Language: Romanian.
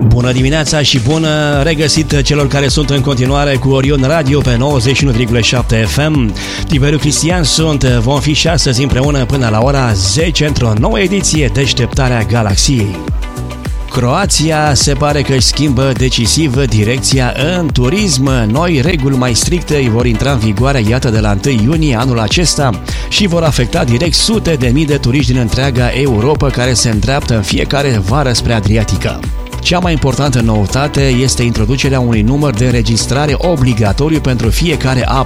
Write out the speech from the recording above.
Bună dimineața și bună regăsit celor care sunt în continuare cu Orion Radio pe 91,7 FM. Tiberiu Cristian sunt, vom fi și astăzi împreună până la ora 10 într-o nouă ediție Deșteptarea Galaxiei. Croația se pare că își schimbă decisiv direcția în turism. Noi reguli mai stricte vor intra în vigoare, iată, de la 1 iunie anul acesta și vor afecta direct sute de mii de turiști din întreaga Europa care se îndreaptă în fiecare vară spre Adriatică. Cea mai importantă noutate este introducerea unui număr de înregistrare obligatoriu pentru fiecare